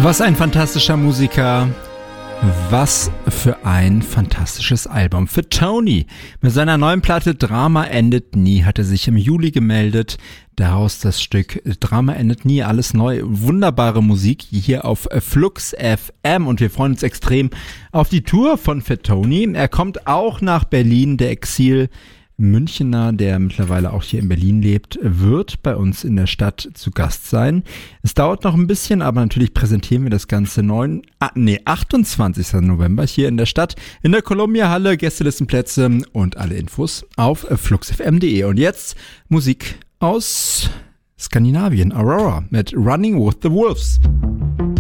Was ein fantastischer Musiker. Was für ein fantastisches Album. Für Tony. Mit seiner neuen Platte Drama endet nie hat er sich im Juli gemeldet. Daraus das Stück Drama endet nie, alles neu. Wunderbare Musik hier auf Flux FM und wir freuen uns extrem auf die Tour von Fat Tony. Er kommt auch nach Berlin, der Exil Münchener, der mittlerweile auch hier in Berlin lebt, wird bei uns in der Stadt zu Gast sein. Es dauert noch ein bisschen, aber natürlich präsentieren wir das Ganze 28. November hier in der Stadt, in der Columbia Halle, Gästelistenplätze und alle Infos auf fluxfm.de. Und jetzt Musik aus Skandinavien, Aurora mit Running with the Wolves.